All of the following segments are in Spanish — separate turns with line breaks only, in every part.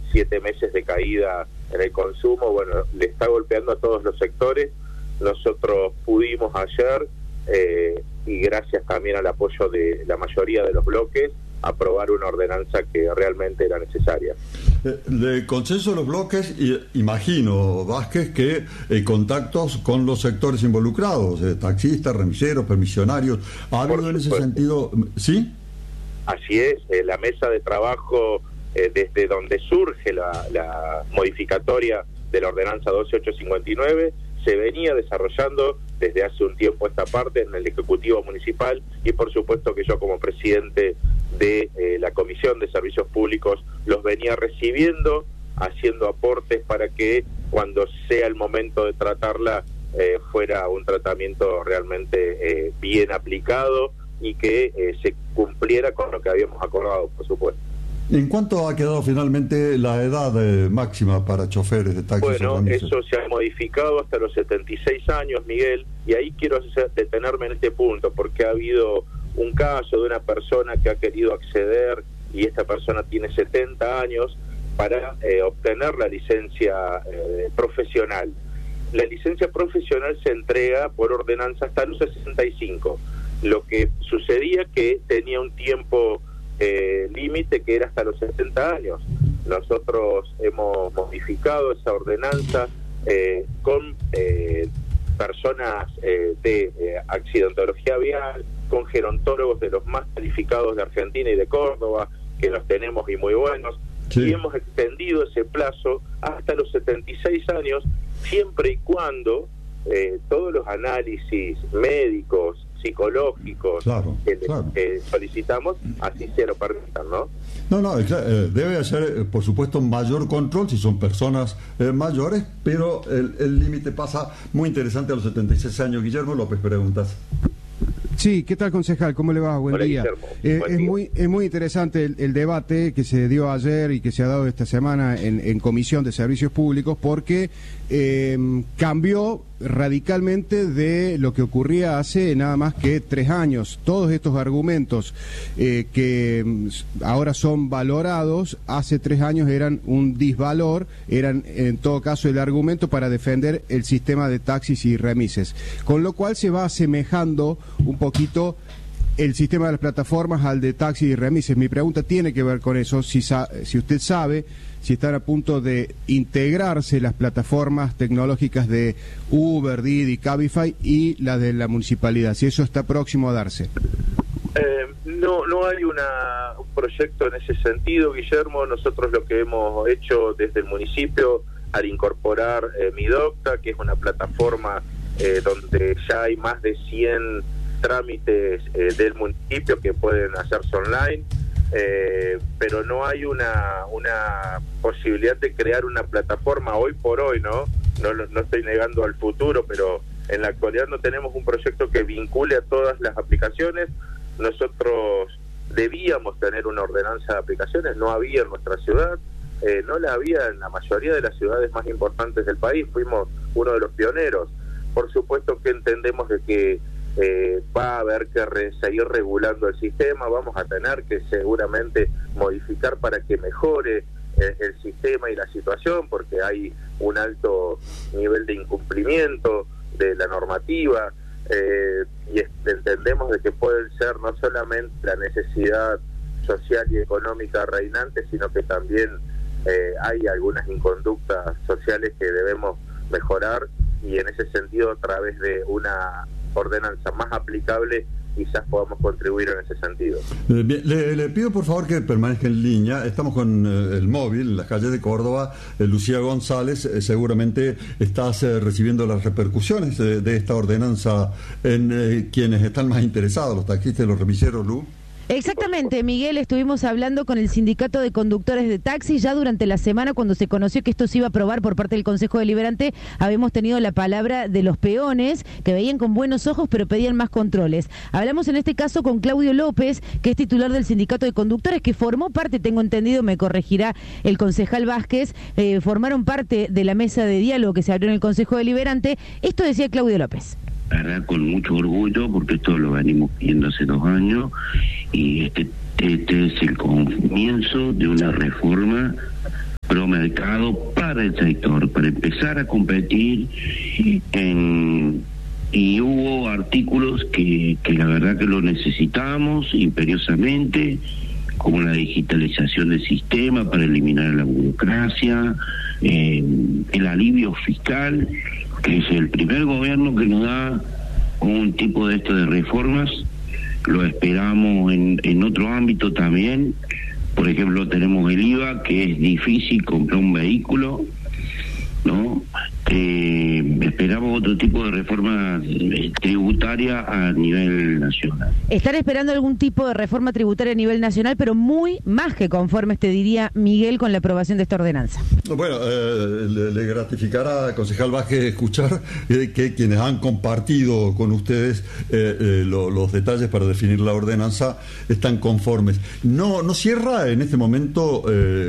7 meses de caída en el consumo, bueno, le está golpeando a todos los sectores. Nosotros pudimos ayer, y gracias también al apoyo de la mayoría de los bloques, aprobar una ordenanza que realmente era necesaria.
De consenso de los bloques, imagino, Vázquez, que contactos con los sectores involucrados, taxistas, remiseros, permisionarios, ¿ha habido en ese sentido? ¿Sí?
Así es, la mesa de trabajo, desde donde surge la modificatoria de la ordenanza 12859, se venía desarrollando desde hace un tiempo esta parte en el Ejecutivo Municipal, y por supuesto que yo, como presidente de la Comisión de Servicios Públicos, los venía recibiendo, haciendo aportes para que cuando sea el momento de tratarla fuera un tratamiento realmente bien aplicado y que se cumpliera con lo que habíamos acordado, por supuesto.
¿En cuánto ha quedado finalmente la edad máxima para choferes de taxis?
Bueno, eso se ha modificado hasta los 76 años, Miguel, y ahí quiero detenerme en este punto, porque ha habido un caso de una persona que ha querido acceder, y esta persona tiene 70 años, para obtener la licencia profesional. La licencia profesional se entrega por ordenanza hasta los 65. Lo que sucedía que tenía un tiempo límite que era hasta los 60 años. Nosotros hemos modificado esa ordenanza con personas de accidentología vial, con gerontólogos de los más calificados de Argentina y de Córdoba, que los tenemos y muy buenos, sí. Y hemos extendido ese plazo hasta los 76 años, siempre y cuando todos los análisis médicos, psicológicos que solicitamos, así se lo permitan, ¿no?
No, debe hacer, por supuesto, mayor control si son personas mayores, pero el límite pasa muy interesante a los 76 años. Guillermo López, preguntas.
Sí, ¿qué tal, concejal? ¿Cómo le va? Buen
Hola,
día.
Guillermo.
Es muy interesante el debate que se dio ayer y que se ha dado esta semana en Comisión de Servicios Públicos, porque cambió radicalmente de lo que ocurría hace nada más que 3 años. Todos estos argumentos que ahora son valorados, hace 3 años eran un disvalor, eran en todo caso el argumento para defender el sistema de taxis y remises. Con lo cual se va asemejando un poquito el sistema de las plataformas al de taxis y remises. Mi pregunta tiene que ver con eso, si usted sabe si están a punto de integrarse las plataformas tecnológicas de Uber, Didi, Cabify y la de la municipalidad, si eso está próximo a darse.
No hay un proyecto en ese sentido, Guillermo. Nosotros lo que hemos hecho desde el municipio, al incorporar Midocta, que es una plataforma donde ya hay más de 100 trámites del municipio que pueden hacerse online, pero no hay una posibilidad de crear una plataforma hoy por hoy, ¿no? No estoy negando al futuro, pero en la actualidad no tenemos un proyecto que vincule a todas las aplicaciones. Nosotros debíamos tener una ordenanza de aplicaciones, no había en nuestra ciudad, no la había en la mayoría de las ciudades más importantes del país, fuimos uno de los pioneros. Por supuesto que entendemos de que va a haber que seguir regulando el sistema, vamos a tener que seguramente modificar para que mejore el sistema y la situación, porque hay un alto nivel de incumplimiento de la normativa, y entendemos de que pueden ser no solamente la necesidad social y económica reinante, sino que también hay algunas inconductas sociales que debemos mejorar, y en ese sentido, a través de una ordenanza más aplicable, quizás podamos contribuir en ese sentido.
Bien, le pido por favor que permanezca en línea. Estamos con el móvil en las calles de Córdoba. Lucía González, seguramente estás recibiendo las repercusiones de esta ordenanza en quienes están más interesados, los taxistas y los remiseros, Lu.
Exactamente, Miguel, estuvimos hablando con el sindicato de conductores de taxi ya durante la semana cuando se conoció que esto se iba a aprobar por parte del Consejo Deliberante. Habíamos tenido la palabra de los peones que veían con buenos ojos pero pedían más controles. Hablamos en este caso con Claudio López, que es titular del sindicato de conductores, que formó parte, tengo entendido, me corregirá el concejal Vázquez, formaron parte de la mesa de diálogo que se abrió en el Consejo Deliberante. Esto decía Claudio López.
La verdad, con mucho orgullo, porque esto lo venimos viendo hace 2 años, y este es el comienzo de una reforma promercado para el sector, para empezar a competir y hubo artículos que la verdad que lo necesitamos imperiosamente, como la digitalización del sistema para eliminar la burocracia, el alivio fiscal, que es el primer gobierno que nos da un tipo de esto de reformas. Lo esperamos en otro ámbito también. Por ejemplo, tenemos el IVA, que es difícil comprar un vehículo, ¿no? Esperamos otro tipo de reforma tributaria a nivel nacional.
Están esperando algún tipo de reforma tributaria a nivel nacional, pero muy más que conformes, te diría Miguel, con la aprobación de esta ordenanza.
Bueno, le gratificará, concejal Vázquez, escuchar que quienes han compartido con ustedes los detalles para definir la ordenanza están conformes. No cierra en este momento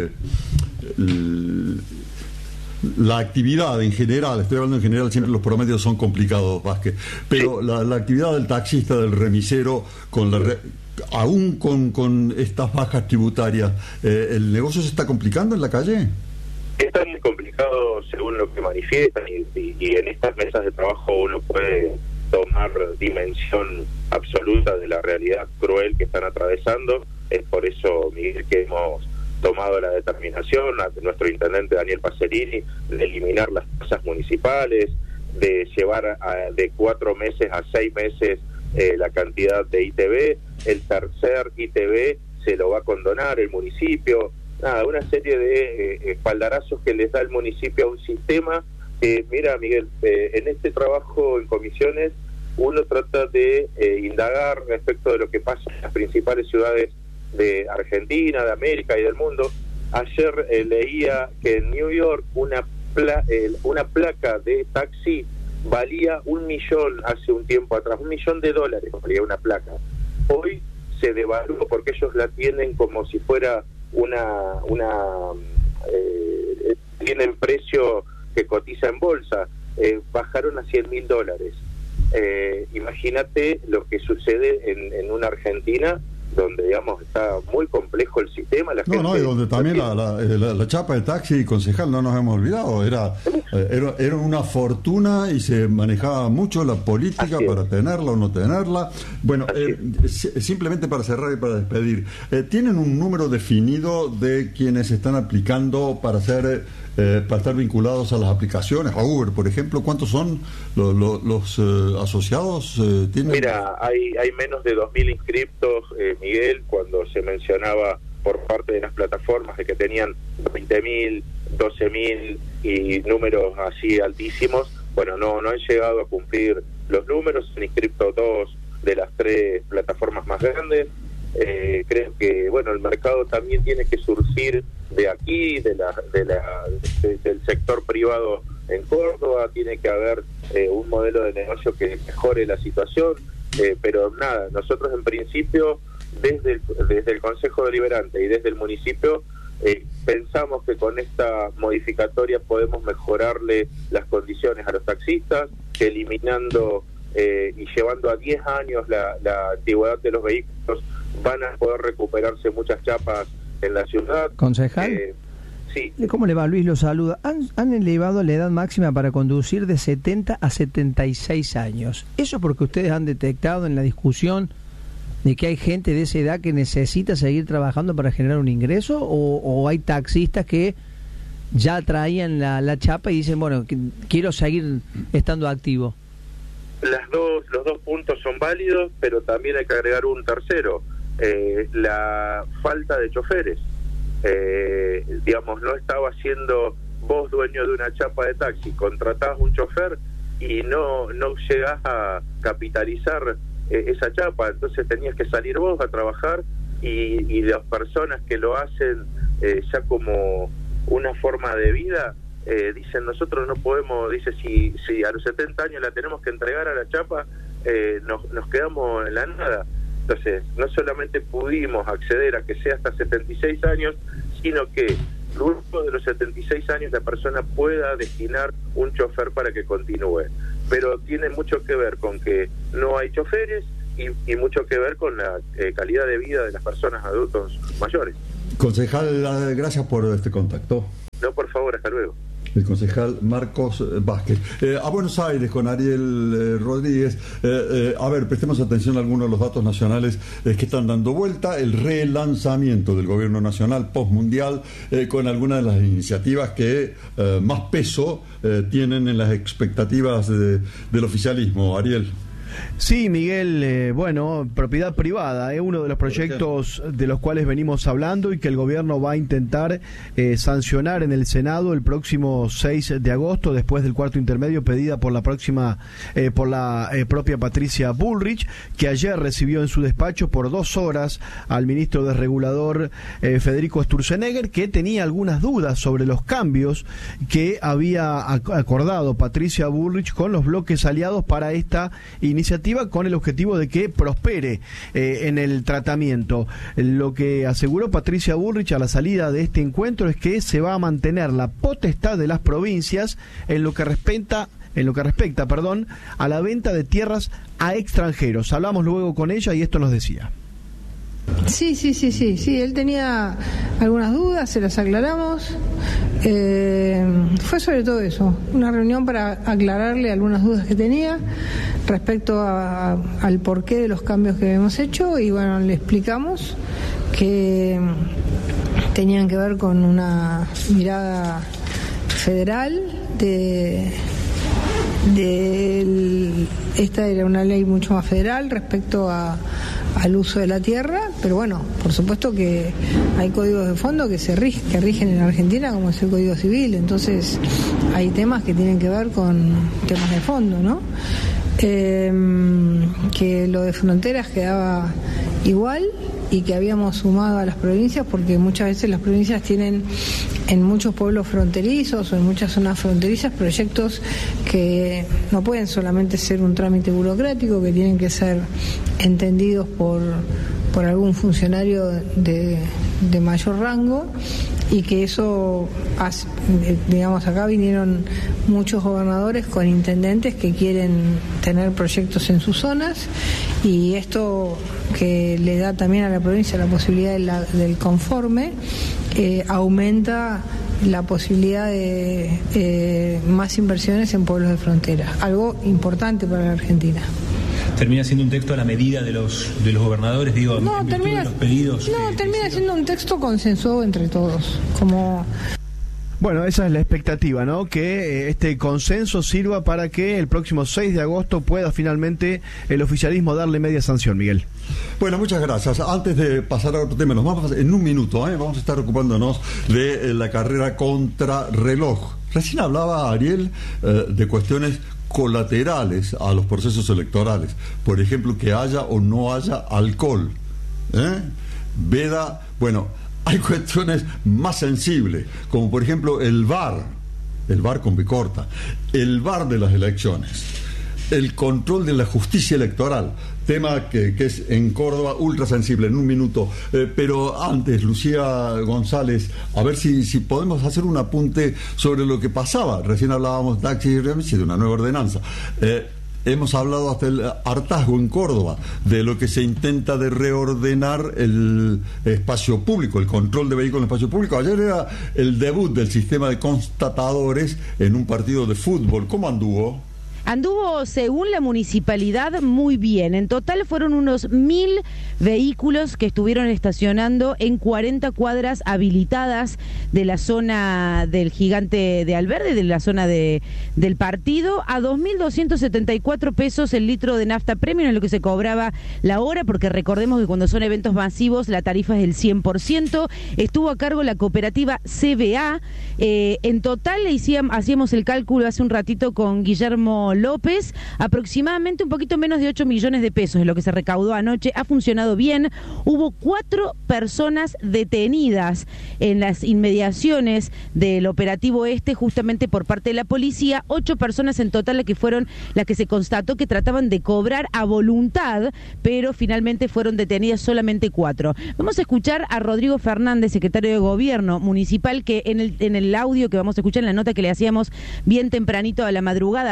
la actividad en general, estoy hablando en general, siempre los promedios son complicados, Vázquez, pero la actividad del taxista, del remisero, aún con estas bajas tributarias, ¿el negocio se está complicando en la calle?
Está muy complicado según lo que manifiestan y en estas mesas de trabajo uno puede tomar dimensión absoluta de la realidad cruel que están atravesando. Es por eso, Miguel, que hemos tomado la determinación a nuestro intendente Daniel Pacerini de eliminar las tasas municipales, de llevar de 4 meses a 6 meses la cantidad de ITV. El tercer ITV se lo va a condonar el municipio. Una serie de espaldarazos que les da el municipio a un sistema que, mira, Miguel, en este trabajo en comisiones uno trata de indagar respecto de lo que pasa en las principales ciudades de Argentina, de América y del mundo. Ayer leía que en New York una placa de taxi valía $1 millón hace un tiempo atrás, $1 millón valía una placa. Hoy se devaluó porque ellos la tienen como si fuera tienen precio que cotiza en bolsa. Bajaron a $100.000. Imagínate lo que sucede en una Argentina donde, digamos, está muy complejo el sistema. Y
donde también la chapa de taxi, concejal, no nos hemos olvidado, era una fortuna y se manejaba mucho la política para tenerla o no tenerla. Bueno, simplemente para cerrar y para despedir, ¿tienen un número definido de quienes están aplicando para estar vinculados a las aplicaciones, a Uber, por ejemplo? ¿Cuántos son los asociados?
Mira, hay menos de 2.000 inscriptos, Miguel, cuando se mencionaba por parte de las plataformas de que tenían 20.000, 12.000 y números así altísimos. Bueno, no han llegado a cumplir los números, se han inscrito 2 de las 3 plataformas más grandes. Creo que, bueno, el mercado también tiene que surgir de aquí, del sector privado en Córdoba. Tiene que haber un modelo de negocio que mejore la situación, pero nada, nosotros en principio desde el Consejo Deliberante y desde el municipio pensamos que con esta modificatoria podemos mejorarle las condiciones a los taxistas, eliminando y llevando a 10 años la antigüedad de los vehículos. Van a poder recuperarse muchas chapas en la ciudad.
Concejal,
sí.
¿Cómo le va? Luis lo saluda. Han elevado la edad máxima para conducir de 70 a 76 años. ¿Eso porque ustedes han detectado en la discusión de que hay gente de esa edad que necesita seguir trabajando para generar un ingreso? ¿O hay taxistas que ya traían la chapa y dicen, bueno, quiero seguir estando activo?
Los dos puntos son válidos, pero también hay que agregar un tercero. La falta de choferes. Digamos, no estaba siendo vos dueño de una chapa de taxi, contratás un chofer y no llegás a capitalizar esa chapa, entonces tenías que salir vos a trabajar y las personas que lo hacen ya como una forma de vida, dicen, nosotros no podemos, dice, si a los 70 años la tenemos que entregar a la chapa, nos quedamos en la nada. Entonces, no solamente pudimos acceder a que sea hasta 76 años, sino que luego de los 76 años la persona pueda destinar un chofer para que continúe. Pero tiene mucho que ver con que no hay choferes y mucho que ver con la calidad de vida de las personas adultos mayores.
Concejal, gracias por este contacto.
No, por favor, hasta luego.
El concejal Marcos Vázquez. A Buenos Aires con Ariel Rodríguez. A ver, prestemos atención a algunos de los datos nacionales que están dando vuelta. El relanzamiento del gobierno nacional postmundial con algunas de las iniciativas que más peso tienen en las expectativas del oficialismo. Ariel.
Sí, Miguel, bueno, propiedad privada, uno de los proyectos de los cuales venimos hablando y que el gobierno va a intentar sancionar en el Senado el próximo 6 de agosto, después del cuarto intermedio pedida por la propia Patricia Bullrich, que ayer recibió en su despacho por 2 horas al ministro desregulador Federico Sturzenegger, que tenía algunas dudas sobre los cambios que había acordado Patricia Bullrich con los bloques aliados para esta iniciativa, con el objetivo de que prospere en el tratamiento. Lo que aseguró Patricia Bullrich a la salida de este encuentro es que se va a mantener la potestad de las provincias en lo que respecta a la venta de tierras a extranjeros. Hablamos luego con ella y esto nos decía.
Sí, él tenía algunas dudas, se las aclaramos. Fue sobre todo eso, una reunión para aclararle algunas dudas que tenía respecto al porqué de los cambios que hemos hecho, y bueno, le explicamos que tenían que ver con una mirada federal esta era una ley mucho más federal respecto al uso de la tierra, pero bueno, por supuesto que hay códigos de fondo que rigen en Argentina, como es el Código Civil, entonces hay temas que tienen que ver con temas de fondo, ¿no? Que lo de fronteras quedaba igual y que habíamos sumado a las provincias, porque muchas veces las provincias tienen en muchos pueblos fronterizos o en muchas zonas fronterizas proyectos que no pueden solamente ser un trámite burocrático, que tienen que ser entendidos por algún funcionario de mayor rango, y que eso, digamos, acá vinieron muchos gobernadores con intendentes que quieren tener proyectos en sus zonas, y esto que le da también a la provincia la posibilidad del conforme, aumenta la posibilidad de más inversiones en pueblos de frontera, algo importante para la Argentina.
¿Termina siendo un texto a la medida de los gobernadores, digo, en virtud de los pedidos?
No, termina siendo un texto consensuado entre todos, como...
Bueno, esa es la expectativa, ¿no? Que este consenso sirva para que el próximo 6 de agosto pueda finalmente el oficialismo darle media sanción, Miguel.
Bueno, muchas gracias. Antes de pasar a otro tema, nos vamos en un minuto, vamos a estar ocupándonos de la carrera contra reloj. Recién hablaba Ariel de cuestiones colaterales a los procesos electorales. Por ejemplo, que haya o no haya alcohol. Veda, bueno... Hay cuestiones más sensibles, como por ejemplo el VAR con B corta, el VAR de las elecciones, el control de la justicia electoral, tema que es en Córdoba ultra sensible. En un minuto, pero antes, Lucía González, a ver si podemos hacer un apunte sobre lo que pasaba. Recién hablábamos de una nueva ordenanza. Hemos hablado hasta el hartazgo en Córdoba de lo que se intenta de reordenar el espacio público, el control de vehículos en el espacio público. Ayer era el debut del sistema de constatadores en un partido de fútbol. ¿Cómo anduvo?
Anduvo, según la municipalidad, muy bien. En total fueron unos 1.000 vehículos que estuvieron estacionando en 40 cuadras habilitadas de la zona del Gigante de Alverde, de la zona del partido, a 2.274 pesos el litro de nafta premium, en lo que se cobraba la hora, porque recordemos que cuando son eventos masivos la tarifa es del 100%. Estuvo a cargo la cooperativa CBA. En total hacíamos el cálculo hace un ratito con Guillermo López, aproximadamente un poquito menos de 8 millones de pesos es lo que se recaudó anoche. Ha funcionado bien. Hubo 4 personas detenidas en las inmediaciones del operativo justamente por parte de la policía. 8 personas en total las que se constató que trataban de cobrar a voluntad, pero finalmente fueron detenidas solamente 4. Vamos a escuchar a Rodrigo Fernández, secretario de Gobierno Municipal, que en el audio que vamos a escuchar, en la nota que le hacíamos bien tempranito a la madrugada, apenas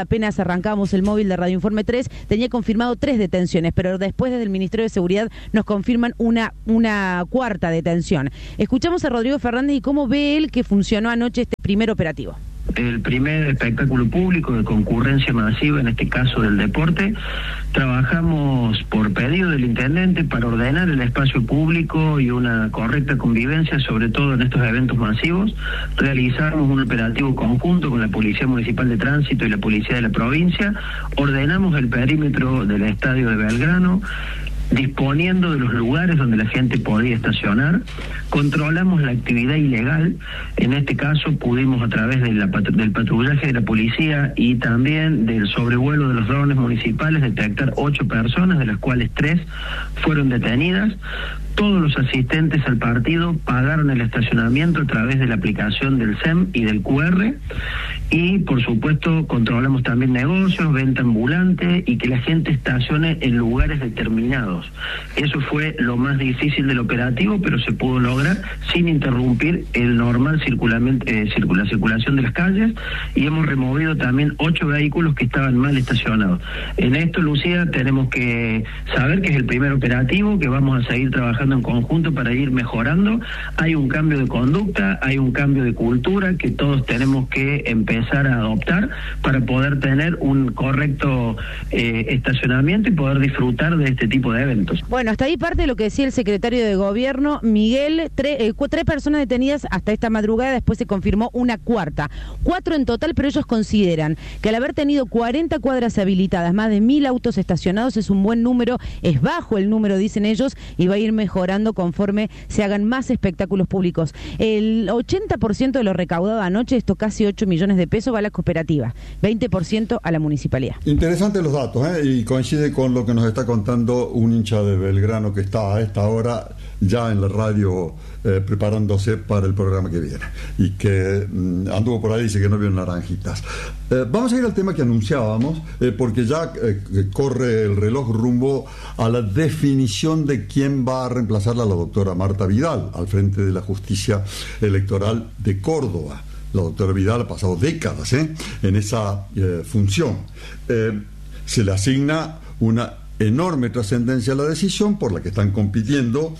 arrancábamos el móvil de Radio Informe 3, tenía confirmado 3 detenciones, pero después desde el Ministerio de Seguridad nos confirman una cuarta detención. Escuchamos a Rodrigo Fernández y cómo ve él que funcionó anoche este primer operativo.
El primer espectáculo público de concurrencia masiva, en este caso del deporte, trabajamos por pedido del intendente para ordenar el espacio público y una correcta convivencia, sobre todo en estos eventos masivos. Realizamos un operativo conjunto con la Policía Municipal de Tránsito y la Policía de la provincia, ordenamos el perímetro del estadio de Belgrano, disponiendo de los lugares donde la gente podía estacionar, controlamos la actividad ilegal. En este caso pudimos, a través de del patrullaje de la policía y también del sobrevuelo de los drones municipales, detectar 8 personas, de las cuales 3 fueron detenidas. Todos los asistentes al partido pagaron el estacionamiento a través de la aplicación del SEM y del QR, y por supuesto controlamos también negocios, venta ambulante y que la gente estacione en lugares determinados. Eso fue lo más difícil del operativo, pero se pudo lograr sin interrumpir el normal circulación de las calles, y hemos removido también 8 vehículos que estaban mal estacionados. En esto, Lucía, tenemos que saber que es el primer operativo, que vamos a seguir trabajando en conjunto para ir mejorando. Hay un cambio de conducta, hay un cambio de cultura que todos tenemos que empezar a adoptar para poder tener un correcto estacionamiento y poder disfrutar de este tipo de eventos.
Bueno, hasta ahí parte de lo que decía el secretario de Gobierno, Miguel. 3 personas detenidas hasta esta madrugada, después se confirmó una cuarta. 4 en total, pero ellos consideran que al haber tenido 40 cuadras habilitadas, más de 1000 autos estacionados, es un buen número, es bajo el número, dicen ellos, y va a ir mejorando conforme se hagan más espectáculos públicos. El 80% de lo recaudado anoche, esto casi 8 millones de pesos, va a la cooperativa, 20% a la municipalidad.
Interesantes los datos, y coincide con lo que nos está contando un hincha de Belgrano que está a esta hora ya en la radio preparándose para el programa que viene, y que anduvo por ahí, dice que no vio naranjitas. Vamos a ir al tema que anunciábamos, porque ya corre el reloj rumbo a la definición de quién va a reemplazarla a la doctora Marta Vidal al frente de la Justicia Electoral de Córdoba. La doctora Vidal ha pasado décadas en esa función. Se le asigna una enorme trascendencia a la decisión por la que están compitiendo.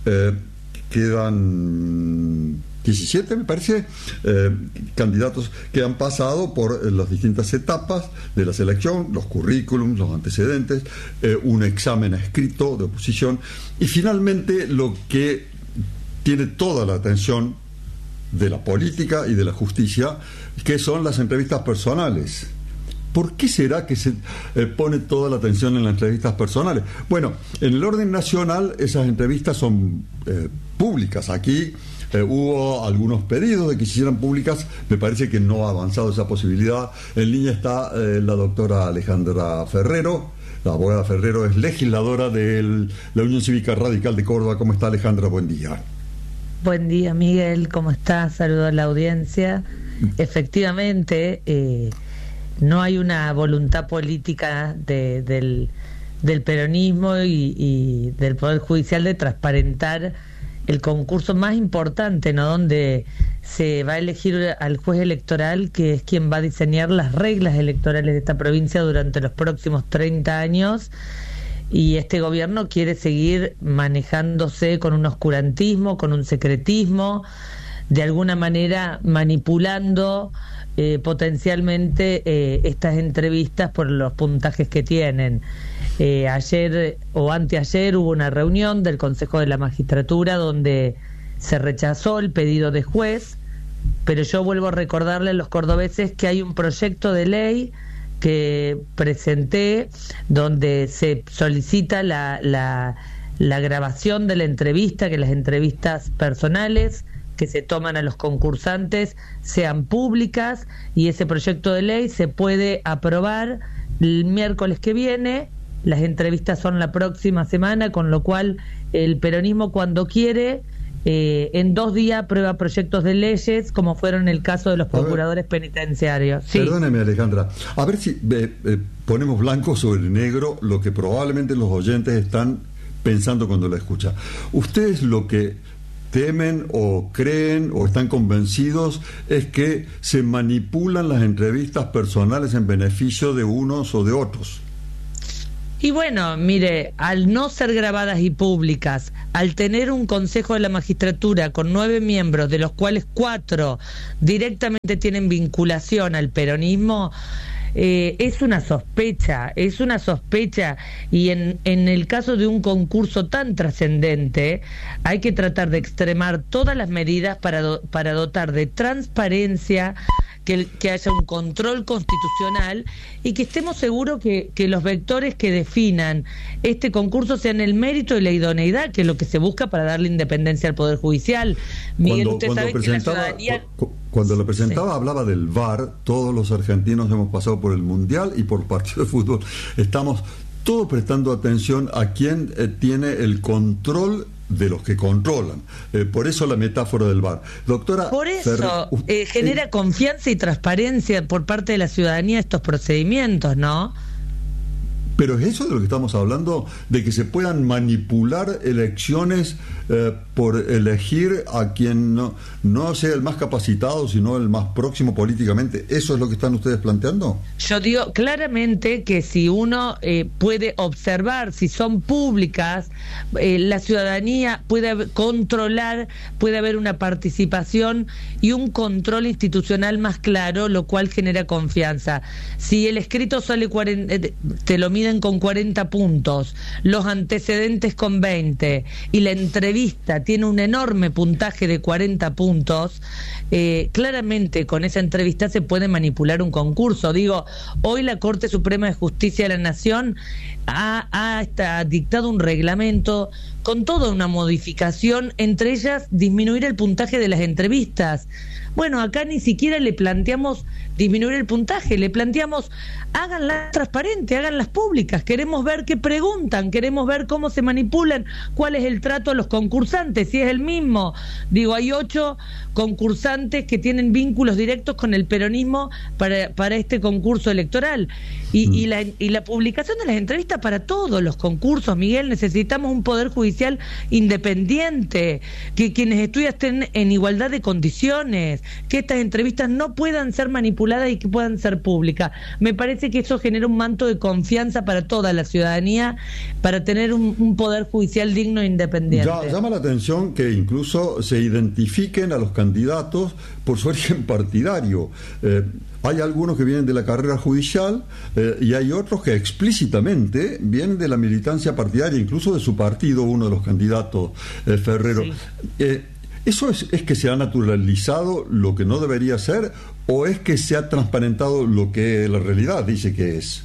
Quedan 17, me parece, candidatos que han pasado por las distintas etapas de la selección, los currículums, los antecedentes, un examen escrito de oposición, y finalmente lo que tiene toda la atención de la política y de la justicia, que son las entrevistas personales. ¿Por qué será que se pone toda la atención en las entrevistas personales? Bueno, en el orden nacional esas entrevistas son públicas. Aquí hubo algunos pedidos de que se hicieran públicas. Me parece que no ha avanzado esa posibilidad. En línea está la doctora Alejandra Ferrero. La abogada Ferrero es legisladora de la Unión Cívica Radical de Córdoba. ¿Cómo está, Alejandra? Buen día.
Buen día, Miguel. ¿Cómo estás? Saludo a la audiencia. Efectivamente, no hay una voluntad política del peronismo y del Poder Judicial de transparentar el concurso más importante, ¿no? Donde se va a elegir al juez electoral, que es quien va a diseñar las reglas electorales de esta provincia durante los próximos 30 años. Y este gobierno quiere seguir manejándose con un oscurantismo, con un secretismo, de alguna manera manipulando potencialmente estas entrevistas por los puntajes que tienen. Ayer o anteayer hubo una reunión del Consejo de la Magistratura donde se rechazó el pedido de juez, pero yo vuelvo a recordarle a los cordobeses que hay un proyecto de ley que presenté donde se solicita la grabación de la entrevista, que las entrevistas personales que se toman a los concursantes sean públicas, y ese proyecto de ley se puede aprobar el miércoles que viene. Las entrevistas son la próxima semana, con lo cual el peronismo, cuando quiere, en 2 días aprueba proyectos de leyes, como fueron el caso de los procuradores penitenciarios. Sí.
Perdóneme, Alejandra, a ver si ponemos blanco sobre negro lo que probablemente los oyentes están pensando cuando la escuchan. Ustedes lo que temen o creen o están convencidos es que se manipulan las entrevistas personales en beneficio de unos o de otros.
Y bueno, mire, al no ser grabadas y públicas, al tener un Consejo de la Magistratura con 9 miembros, de los cuales 4 directamente tienen vinculación al peronismo, es una sospecha, y en el caso de un concurso tan trascendente hay que tratar de extremar todas las medidas para dotar de transparencia, que haya un control constitucional y que estemos seguros que los vectores que definan este concurso sean el mérito y la idoneidad, que es lo que se busca para darle independencia al Poder Judicial. Miguel, usted sabe que la ciudadanía...
Cuando lo presentaba, hablaba del VAR. Todos los argentinos hemos pasado por el Mundial y por partido de fútbol. Estamos todos prestando atención a quién tiene el control de los que controlan. Por eso la metáfora del VAR. Doctora,
por eso genera confianza y transparencia por parte de la ciudadanía estos procedimientos, ¿no?
Pero es eso de lo que estamos hablando, de que se puedan manipular elecciones por elegir a quien no sea el más capacitado, sino el más próximo políticamente. ¿Eso es lo que están ustedes planteando?
Yo digo claramente que si uno puede observar, si son públicas, la ciudadanía puede controlar, puede haber una participación y un control institucional más claro, lo cual genera confianza. Si el escrito sale te lo miden con 40 puntos, los antecedentes con 20 y la entrevista tiene un enorme puntaje de 40 puntos, claramente con esa entrevista se puede manipular un concurso. Digo, hoy la Corte Suprema de Justicia de la Nación ha dictado un reglamento con toda una modificación, entre ellas disminuir el puntaje de las entrevistas. Bueno, acá ni siquiera le planteamos disminuir el puntaje, le planteamos háganlas transparentes, háganlas públicas, queremos ver qué preguntan, queremos ver cómo se manipulan, cuál es el trato a los concursantes, si es el mismo. Digo, hay 8 concursantes que tienen vínculos directos con el peronismo para este concurso electoral. Y la publicación de las entrevistas para todos los concursos, Miguel, necesitamos un Poder Judicial independiente, que quienes estudian estén en igualdad de condiciones, que estas entrevistas no puedan ser manipuladas y que puedan ser públicas. Me parece que eso genera un manto de confianza para toda la ciudadanía, para tener un Poder Judicial digno e independiente.
Llama la atención que incluso se identifiquen a los candidatos por su origen partidario. Hay algunos que vienen de la carrera judicial y hay otros que explícitamente vienen de la militancia partidaria, incluso de su partido, uno de los candidatos, Ferrero. Sí. ¿Eso es que se ha naturalizado lo que no debería ser o es que se ha transparentado lo que la realidad dice que es?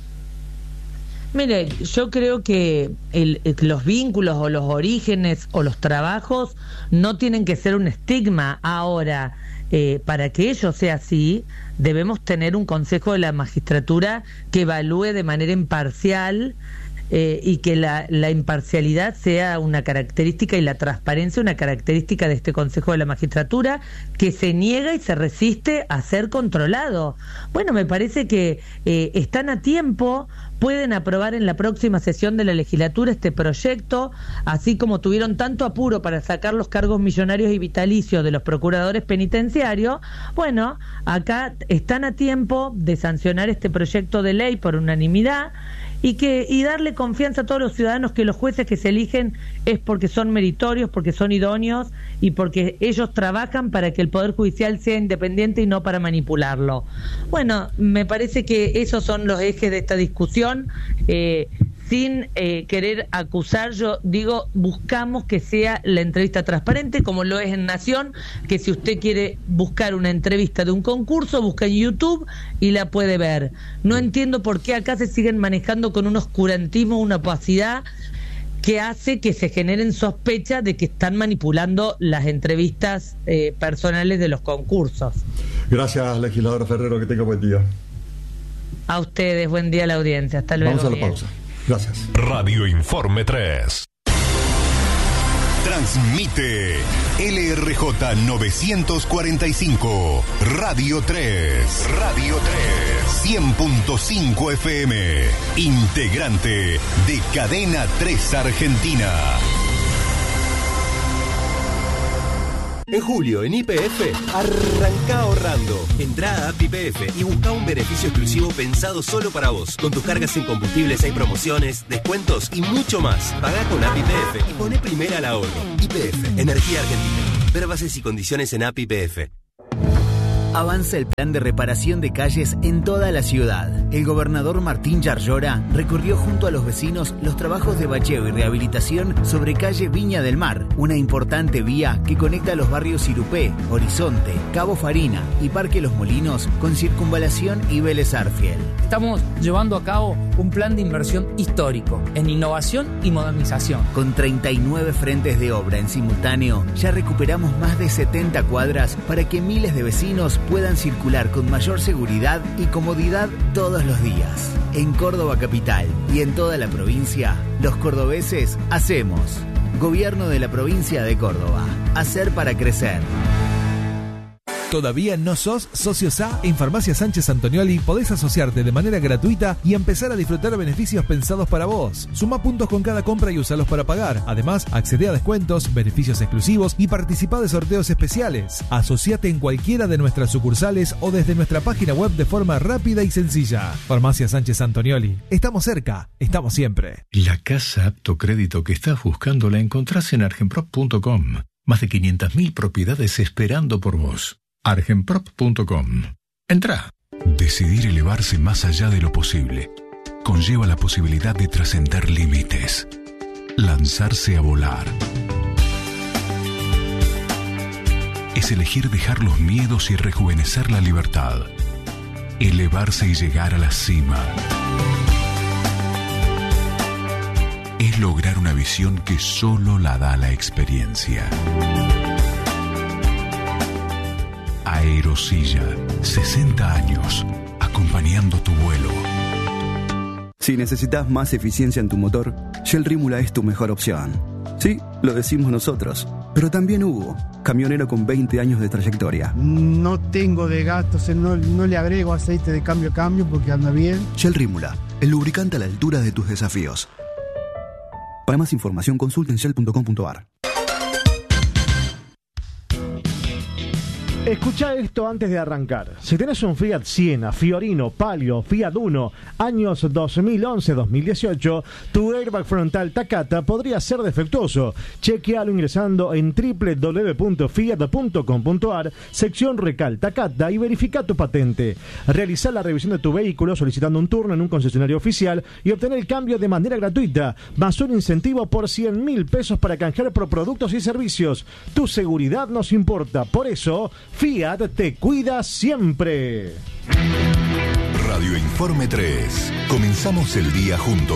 Mire, yo creo que los vínculos o los orígenes o los trabajos no tienen que ser un estigma. Ahora, para que ello sea así, debemos tener un Consejo de la Magistratura que evalúe de manera imparcial y que la imparcialidad sea una característica y la transparencia una característica de este Consejo de la Magistratura, que se niega y se resiste a ser controlado. Bueno, me parece que están a tiempo, pueden aprobar en la próxima sesión de la legislatura este proyecto, así como tuvieron tanto apuro para sacar los cargos millonarios y vitalicios de los procuradores penitenciarios. Bueno, acá están a tiempo de sancionar este proyecto de ley por unanimidad y darle confianza a todos los ciudadanos que los jueces que se eligen es porque son meritorios, porque son idóneos y porque ellos trabajan para que el Poder Judicial sea independiente y no para manipularlo. Bueno, me parece que esos son los ejes de esta discusión. Sin querer acusar, yo digo, buscamos que sea la entrevista transparente, como lo es en Nación, que si usted quiere buscar una entrevista de un concurso, busca en YouTube y la puede ver. No entiendo por qué acá se siguen manejando con un oscurantismo, una opacidad que hace que se generen sospechas de que están manipulando las entrevistas personales de los concursos.
Gracias, legisladora Ferrero, que tenga buen día.
A ustedes, buen día a la audiencia. Hasta luego.
Vamos a la
Miguel.
pausa. Gracias.
Radio Informe 3. Transmite LRJ 945, Radio 3. Radio 3. 100.5 FM. Integrante de Cadena 3 Argentina.
En julio, en YPF, arranca ahorrando. Entrá a App YPF y busca un beneficio exclusivo pensado solo para vos. Con tus cargas en combustibles hay promociones, descuentos y mucho más. Pagá con App YPF y poné primera al ahorro. YPF, Energía Argentina. Ver bases y condiciones en App YPF.
Avanza el plan de reparación de calles en toda la ciudad. El gobernador Martín Yarlora recorrió junto a los vecinos los trabajos de bacheo y rehabilitación sobre calle Viña del Mar, una importante vía que conecta los barrios Irupé, Horizonte, Cabo Farina y Parque Los Molinos con Circunvalación y Vélez Arfiel.
Estamos llevando a cabo un plan de inversión histórico en innovación y modernización.
Con 39 frentes de obra en simultáneo, ya recuperamos más de 70 cuadras para que miles de vecinos puedan circular con mayor seguridad y comodidad todos los días. En Córdoba capital y en toda la provincia, los cordobeses hacemos. Gobierno de la provincia de Córdoba. Hacer para crecer.
¿Todavía no sos socio SA? En Farmacia Sánchez Antonioli podés asociarte de manera gratuita y empezar a disfrutar beneficios pensados para vos. Suma puntos con cada compra y usalos para pagar. Además, accede a descuentos, beneficios exclusivos y participa de sorteos especiales. Asociate en cualquiera de nuestras sucursales o desde nuestra página web de forma rápida y sencilla. Farmacia Sánchez Antonioli. Estamos cerca, estamos siempre.
La casa apto crédito que estás buscando la encontrás en argenprop.com. Más de 500.000 propiedades esperando por vos. argenprop.com. Entrá.
Decidir elevarse más allá de lo posible conlleva la posibilidad de trascender límites, lanzarse a volar. Es elegir dejar los miedos y rejuvenecer la libertad, elevarse y llegar a la cima. Es lograr una visión que solo la da la experiencia. Aerosilla, 60 años, acompañando tu vuelo.
Si necesitas más eficiencia en tu motor, Shell Rímula es tu mejor opción. Sí, lo decimos nosotros, pero también Hugo, camionero con 20 años de trayectoria.
No tengo de gastos, no le agrego aceite de cambio a cambio porque anda bien.
Shell Rímula, el lubricante a la altura de tus desafíos. Para más información, consulta en shell.com.ar.
Escucha esto antes de arrancar. Si tenés un Fiat Siena, Fiorino, Palio, Fiat Uno, años 2011-2018, tu airbag frontal Takata podría ser defectuoso. Chequealo ingresando en www.fiat.com.ar, sección Recal Takata y verifica tu patente. Realizá la revisión de tu vehículo solicitando un turno en un concesionario oficial y obtener el cambio de manera gratuita, más un incentivo por 100.000 pesos para canjear por productos y servicios. Tu seguridad nos importa, por eso Fiat te cuida siempre.
Radio Informe 3. Comenzamos el día juntos.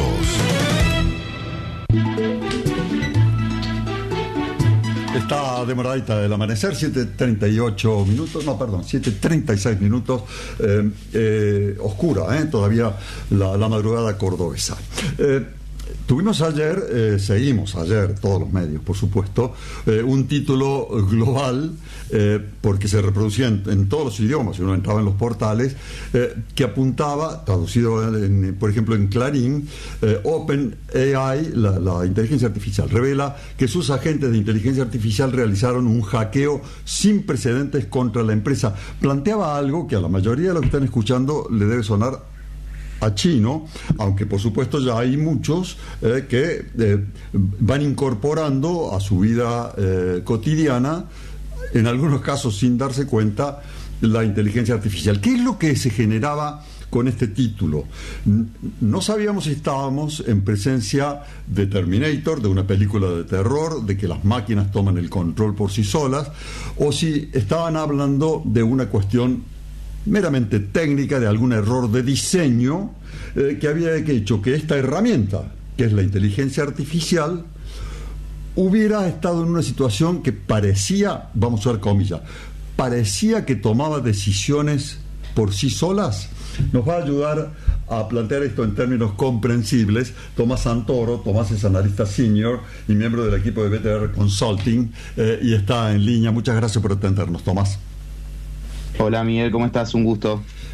Está demoradita el amanecer, 7:38 minutos, no, perdón, 7:36 minutos, oscura, todavía la madrugada cordobesa. Tuvimos ayer, seguimos ayer, todos los medios, por supuesto, un título global, porque se reproducía en todos los idiomas, uno entraba en los portales, que apuntaba, traducido por ejemplo en Clarín, OpenAI, la inteligencia artificial, revela que sus agentes de inteligencia artificial realizaron un hackeo sin precedentes contra la empresa. Planteaba algo que a la mayoría de los que están escuchando le debe sonar a chino, aunque por supuesto ya hay muchos que van incorporando a su vida cotidiana, en algunos casos sin darse cuenta, la inteligencia artificial. ¿Qué es lo que se generaba con este título? No sabíamos si estábamos en presencia de Terminator, de una película de terror, de que las máquinas toman el control por sí solas, o si estaban hablando de una cuestión meramente técnica, de algún error de diseño que había hecho que esta herramienta, que es la inteligencia artificial, hubiera estado en una situación que parecía, vamos a ver comillas, parecía que tomaba decisiones por sí solas. Nos va a ayudar a plantear esto en términos comprensibles Tomás Santoro. Tomás es analista senior y miembro del equipo de BTR Consulting, y está en línea. Muchas gracias por atendernos, Tomás.
Hola Miguel, ¿cómo estás? Un gusto.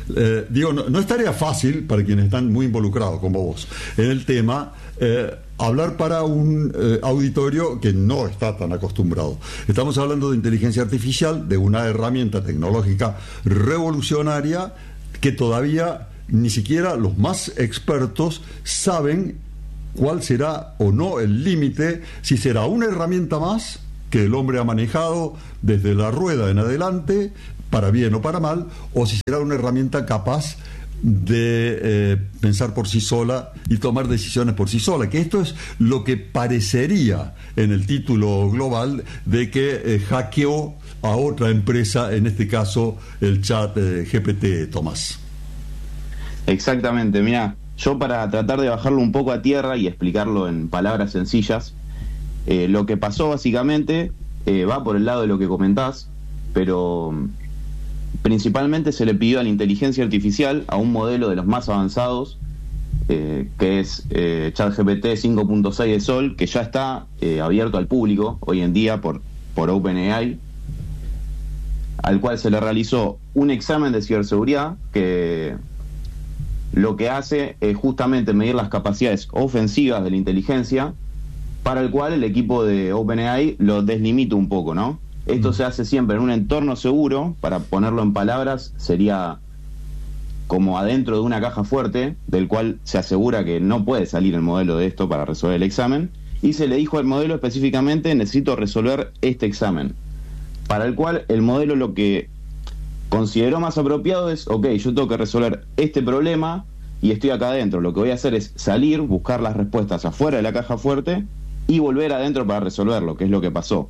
Digo, no es tarea fácil para quienes están muy involucrados como vos en el tema, hablar para un auditorio que no está tan acostumbrado. Estamos hablando de inteligencia artificial, de una herramienta tecnológica revolucionaria que todavía ni siquiera los más expertos saben cuál será o no el límite, si será una herramienta más que el hombre ha manejado desde la rueda en adelante, para bien o para mal, o si será una herramienta capaz de pensar por sí sola y tomar decisiones por sí sola, que esto es lo que parecería en el título global de que hackeó a otra empresa, en este caso el chat GPT, Tomás.
Exactamente, mira, yo para tratar de bajarlo un poco a tierra y explicarlo en palabras sencillas, lo que pasó básicamente va por el lado de lo que comentás, pero principalmente se le pidió a la inteligencia artificial, a un modelo de los más avanzados, que es ChatGPT 5.6 de Sol, que ya está abierto al público hoy en día por OpenAI, al cual se le realizó un examen de ciberseguridad que lo que hace es justamente medir las capacidades ofensivas de la inteligencia, para el cual el equipo de OpenAI lo deslimita un poco, ¿no? Esto se hace siempre en un entorno seguro. Para ponerlo en palabras, sería como adentro de una caja fuerte, del cual se asegura que no puede salir el modelo de esto para resolver el examen, y se le dijo al modelo específicamente: necesito resolver este examen, para el cual el modelo lo que consideró más apropiado es: ok, yo tengo que resolver este problema y estoy acá adentro, lo que voy a hacer es salir, buscar las respuestas afuera de la caja fuerte y volver adentro para resolverlo, que es lo que pasó.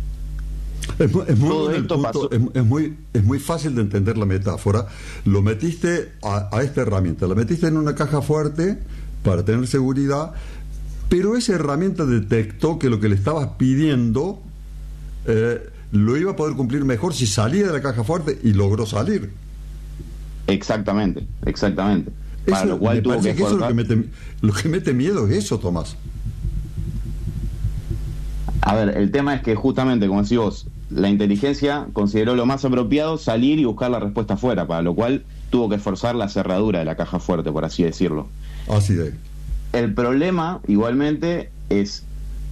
Es muy fácil de entender la metáfora. Lo metiste a esta herramienta, la metiste en una caja fuerte para tener seguridad, pero esa herramienta detectó que lo que le estabas pidiendo lo iba a poder cumplir mejor si salía de la caja fuerte, y logró salir.
Exactamente. Para lo cual tuvo que
eso lo que mete miedo es eso, Tomás.
A ver, el tema es que justamente, como decís vos, la inteligencia consideró lo más apropiado salir y buscar la respuesta afuera, para lo cual tuvo que forzar la cerradura de la caja fuerte, por así decirlo.
Así de.
El problema, igualmente, es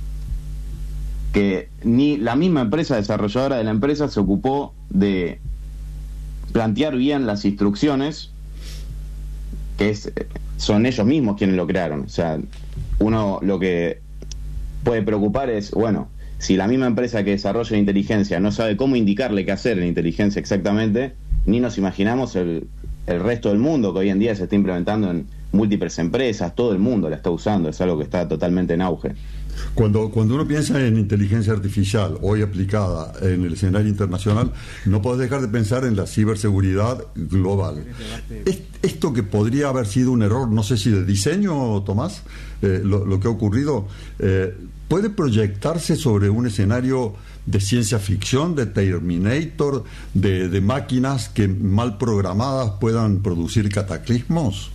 que ni la misma empresa desarrolladora de la empresa se ocupó de plantear bien las instrucciones, que son ellos mismos quienes lo crearon. O sea, uno lo que puede preocupar es, bueno, si la misma empresa que desarrolla la inteligencia no sabe cómo indicarle qué hacer en la inteligencia exactamente, ni nos imaginamos el resto del mundo, que hoy en día se está implementando en múltiples empresas, todo el mundo la está usando, es algo que está totalmente en auge.
Cuando uno piensa en inteligencia artificial hoy aplicada en el escenario internacional, no puedes dejar de pensar en la ciberseguridad global. Esto que podría haber sido un error, no sé si de diseño, Tomás, lo que ha ocurrido, ¿puede proyectarse sobre un escenario de ciencia ficción, de Terminator, de máquinas que mal programadas puedan producir cataclismos?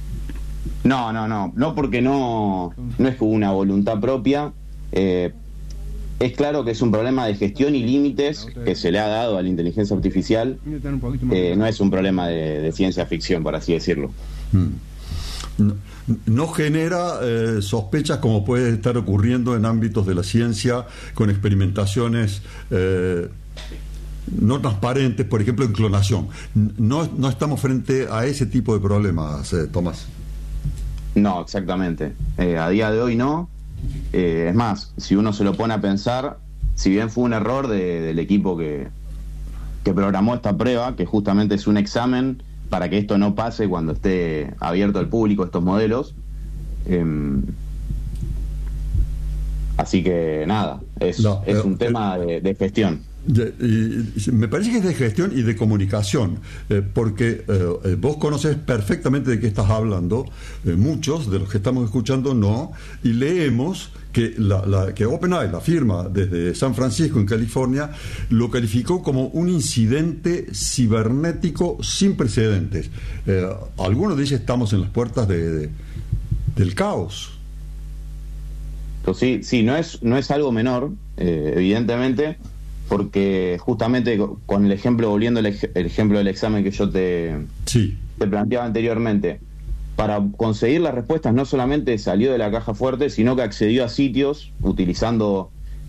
No, porque no es una voluntad propia. Es claro que es un problema de gestión y límites que se le ha dado a la inteligencia artificial. No es un problema de ciencia ficción, por así decirlo.
No genera sospechas como puede estar ocurriendo en ámbitos de la ciencia con experimentaciones no transparentes, por ejemplo en clonación. No estamos frente a ese tipo de problemas, Tomás.
No, exactamente. A día de hoy no. Es más, si uno se lo pone a pensar, si bien fue un error del equipo que programó esta prueba, que justamente es un examen para que esto no pase cuando esté abierto al público estos modelos, así que nada, es un tema de gestión.
Me parece que es de gestión y de comunicación, porque vos conoces perfectamente de qué estás hablando, muchos de los que estamos escuchando no, y leemos que que OpenAI, la firma desde San Francisco en California, lo calificó como un incidente cibernético sin precedentes. Algunos dicen estamos en las puertas del caos.
Pues sí, no es algo menor, evidentemente. porque justamente con el ejemplo, volviendo al ejemplo del examen que yo te planteaba anteriormente, para conseguir las respuestas no solamente salió de la caja fuerte, sino que accedió a sitios utilizando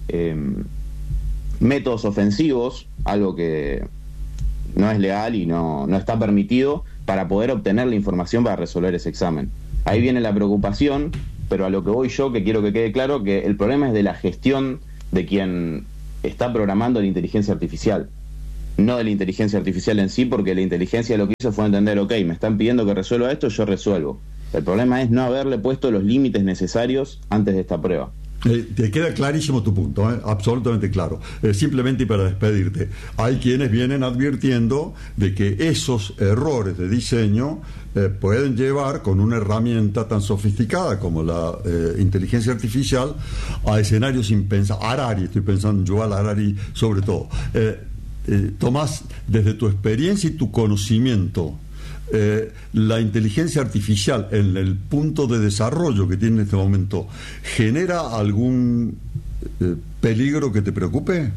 métodos ofensivos, algo que no es legal y no está permitido, para poder obtener la información para resolver ese examen. Ahí viene la preocupación, pero a lo que voy yo, que quiero que quede claro, que el problema es de la gestión de quien está programando la inteligencia artificial, no de la inteligencia artificial en sí, porque la inteligencia lo que hizo fue entender, ok, me están pidiendo que resuelva esto, yo resuelvo. El problema es no haberle puesto los límites necesarios antes de esta prueba.
Te queda clarísimo tu punto, absolutamente claro. Simplemente, y para despedirte, hay quienes vienen advirtiendo de que esos errores de diseño pueden llevar, con una herramienta tan sofisticada como la inteligencia artificial, a escenarios impensados. Harari, estoy pensando en Yuval Harari sobre todo. Tomás, desde tu experiencia y tu conocimiento, la inteligencia artificial en el punto de desarrollo que tiene en este momento, ¿genera algún peligro que te preocupe?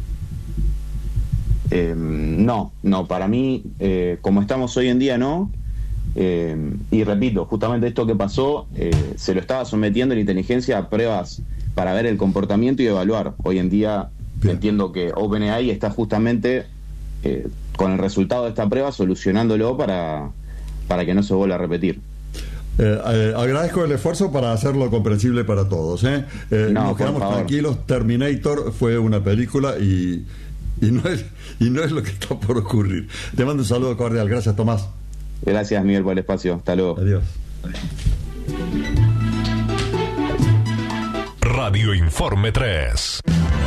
No, para mí, como estamos hoy en día, no. Y repito, justamente esto que pasó, se lo estaba sometiendo la inteligencia a pruebas para ver el comportamiento y evaluar. Hoy en día entiendo que OpenAI está justamente con el resultado de esta prueba solucionándolo para que no se vuelva a repetir.
Agradezco el esfuerzo para hacerlo comprensible para todos. Nos quedamos tranquilos. Terminator fue una película y no es lo que está por ocurrir. Te mando un saludo cordial. Gracias, Tomás.
Gracias, Miguel, por el espacio. Hasta luego.
Adiós.
Radio Informe 3.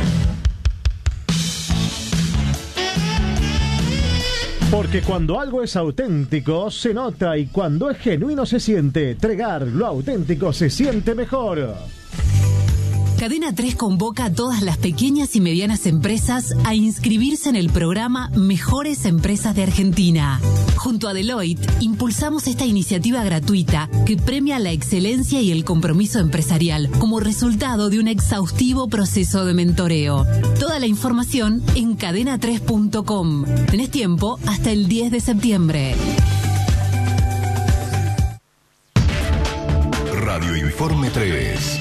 Porque cuando algo es auténtico, se nota, y cuando es genuino, se siente. Tregar, lo auténtico se siente mejor.
Cadena 3 convoca a todas las pequeñas y medianas empresas a inscribirse en el programa Mejores Empresas de Argentina. Junto a Deloitte, impulsamos esta iniciativa gratuita que premia la excelencia y el compromiso empresarial como resultado de un exhaustivo proceso de mentoreo. Toda la información en cadena3.com. Tenés tiempo hasta el 10 de septiembre.
Radio Informe 3.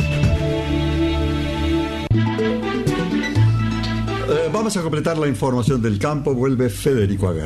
Vamos a completar la información del campo. Vuelve Federico Aguer.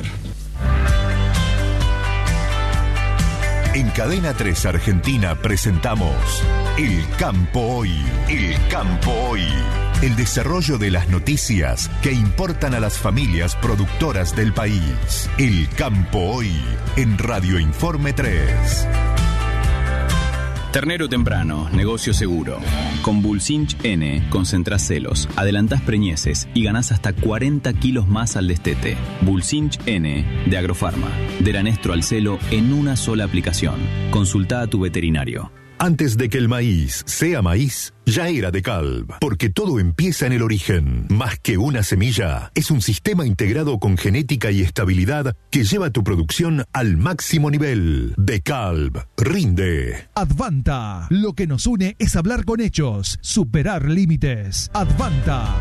En Cadena 3 Argentina presentamos El Campo Hoy. El Campo Hoy. El desarrollo de las noticias que importan a las familias productoras del país. El Campo Hoy en Radio Informe 3.
Ternero temprano, negocio seguro. Con Bulsinch N, concentrás celos, adelantás preñeces y ganás hasta 40 kilos más al destete. Bulsinch N de Agrofarma. Del anestro al celo en una sola aplicación. Consultá a tu veterinario.
Antes de que el maíz sea maíz, ya era DeKalb, porque todo empieza en el origen. Más que una semilla, es un sistema integrado con genética y estabilidad que lleva tu producción al máximo nivel. DeKalb, rinde.
Advanta, lo que nos une es hablar con hechos, superar límites. Advanta.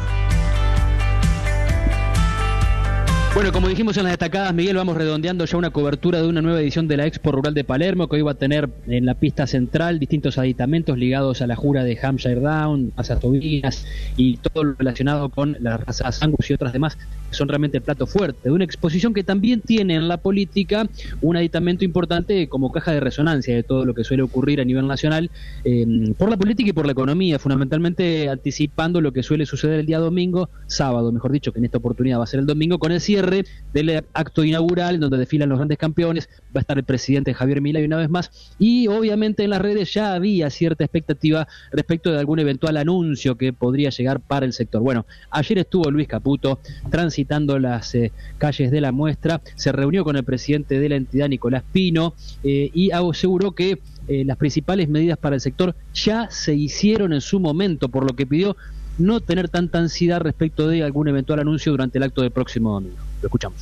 Bueno, como dijimos en las destacadas, Miguel, vamos redondeando ya una cobertura de una nueva edición de la Expo Rural de Palermo, que hoy va a tener en la pista central distintos aditamentos ligados a la jura de Hampshire Down, a Sastovinas y todo lo relacionado con las razas Angus y otras demás, que son realmente el plato fuerte de una exposición que también tiene en la política un aditamento importante como caja de resonancia de todo lo que suele ocurrir a nivel nacional, por la política y por la economía, fundamentalmente anticipando lo que suele suceder el día sábado, mejor dicho, que en esta oportunidad va a ser el domingo, con el cierre del acto inaugural donde desfilan los grandes campeones. Va a estar el presidente Javier Milei una vez más, y obviamente en las redes ya había cierta expectativa respecto de algún eventual anuncio que podría llegar para el sector. Bueno, ayer estuvo Luis Caputo transitando las calles de la muestra, se reunió con el presidente de la entidad, Nicolás Pino, y aseguró que las principales medidas para el sector ya se hicieron en su momento, por lo que pidió no tener tanta ansiedad respecto de algún eventual anuncio durante el acto del próximo domingo. Lo escuchamos.